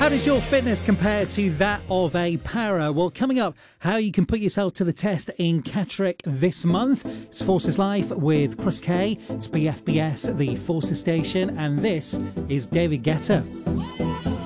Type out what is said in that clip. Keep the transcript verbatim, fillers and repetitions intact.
How does your fitness compare to that of a para? Well, coming up, how you can put yourself to the test in Catterick this month. It's Forces Life with Chris Kay. It's B F B S, the Forces Station, and this is David Guetta.